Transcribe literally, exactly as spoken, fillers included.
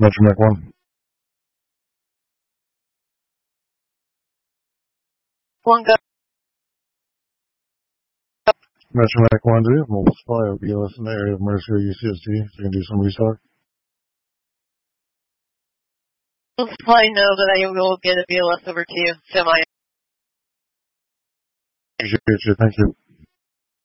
Metro Mac one. One go. Metro Mac one, do you have mobile supply of B L S in the area of Mercer U C S T so you can do some restock? I know that I will get a B L S over to you. Semi. Appreciate you. Thank you.